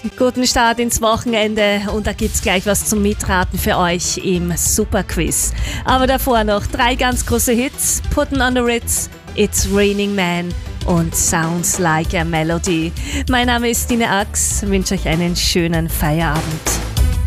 Guten Start ins Wochenende und da gibt's gleich was zum Mitraten für euch im Superquiz. Aber davor noch 3 ganz große Hits: Puttin' on the Ritz, It's Raining Man und Sounds Like a Melody. Mein Name ist Tine Ax, wünsche euch einen schönen Feierabend.